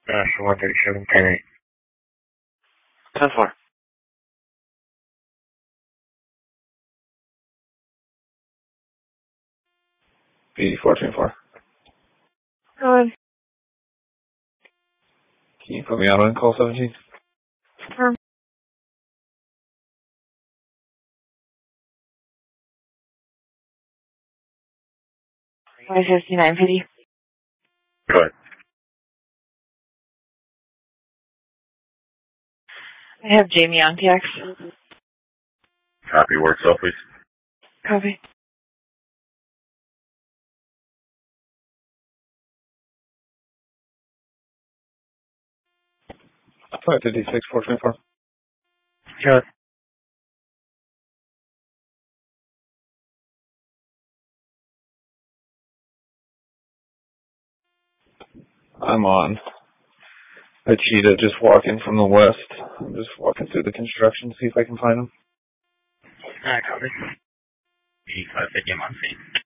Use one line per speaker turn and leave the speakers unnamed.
So 137, 10-8.
10-4.
B424.
Go ahead.
Can you put me out on call 17?
Sure. $559.50.
Go ahead.
I have Jamie on TX.
Copy, work cell, please.
Copy.
Flight 56, 424.
Go ahead.
I'm on a cheetah just walking from the west. I'm just walking through the construction to see if I can find him.
Copy. B550, I'm on scene.